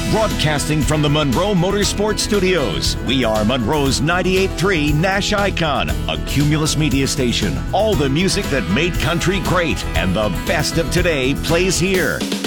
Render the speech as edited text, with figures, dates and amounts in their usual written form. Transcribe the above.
Broadcasting from the Monroe Motorsports Studios, we are Monroe's 98.3 Nash Icon, a Cumulus media station. All the music that made country great and the best of today plays here.